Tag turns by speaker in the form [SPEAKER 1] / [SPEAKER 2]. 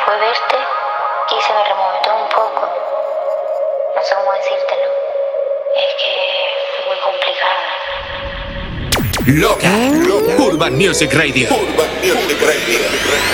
[SPEAKER 1] fue verte y se me removió un poco. No sé cómo decírtelo. Es que fue muy complicada.
[SPEAKER 2] Loca. Urban Music Radio.